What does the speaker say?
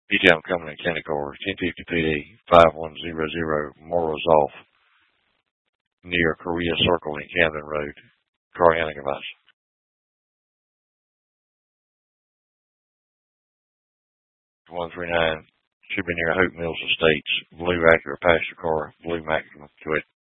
P-Town Cumberland County Car, 1050 PD, 5100 Morals Off, near Korea Circle and Camden Road. Car handling advice. 139 should be near Hope Mills Estates. Blue Acura passenger car, blue Maxima. Go ahead.